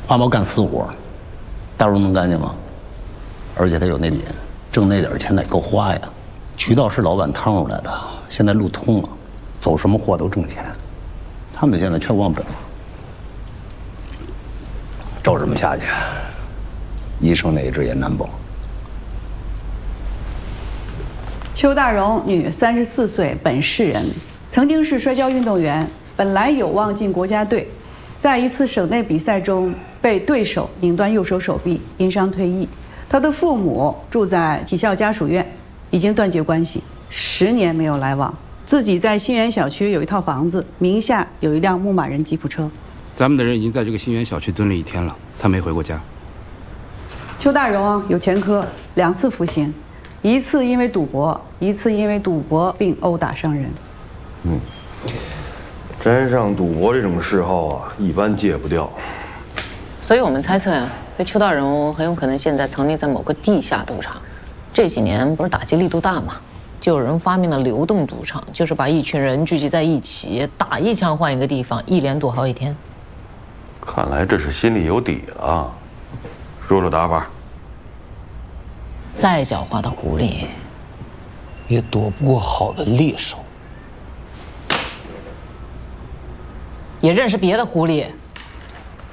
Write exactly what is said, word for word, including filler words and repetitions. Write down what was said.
花猫干私活，大荣能干净吗？而且他有那瘾，挣那点钱得够花呀。渠道是老板趟出来的，现在路通了，走什么货都挣钱。他们现在却忘不了。照这么下去，医生那一只也难保。 邱大荣，女，三十四岁，本市人，曾经是摔跤运动员，本来有望进国家队，在一次省内比赛中被对手拧断右手手臂，因伤退役。他的父母住在体校家属院，已经断绝关系，十年没有来往。自己在新源小区有一套房子，名下有一辆牧马人吉普车。 咱们的人已经在这个新源小区蹲了一天了，他没回过家。 邱大荣有前科，两次服刑，一次因为赌博，一次因为赌博并殴打伤人。 嗯，沾上赌博这种嗜好啊，一般戒不掉。 所以我们猜测呀、啊，这邱大荣很有可能现在藏匿在某个地下赌场。这几年不是打击力度大吗？就有人发明了流动赌场，就是把一群人聚集在一起，打一枪换一个地方，一连赌好几天。 看来这是心里有底了。说说打法。 再狡猾的狐狸， 也躲不过好的猎手。 也认识别的狐狸。